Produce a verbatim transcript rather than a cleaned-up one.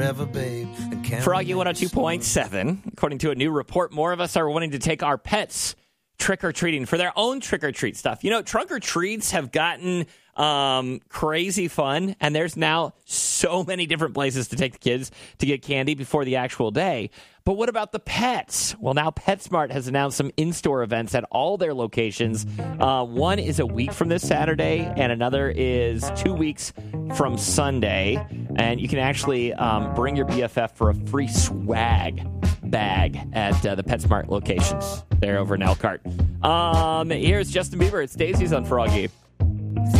Froggy one oh two point seven. According to a new report, more of us are wanting to take our pets trick-or-treating for their own trick-or-treat stuff. You know, trunk-or-treats have gotten um, crazy fun, and there's now so many different places to take the kids to get candy before the actual day. But what about the pets? Well, now PetSmart has announced some in-store events at all their locations. Uh, one is a week from this Saturday, and another is two weeks from Sunday. And you can actually um, bring your B F F for a free swag bag at uh, the PetSmart locations there over in Elkhart. Um, here's Justin Bieber. It's Daisies on Froggy.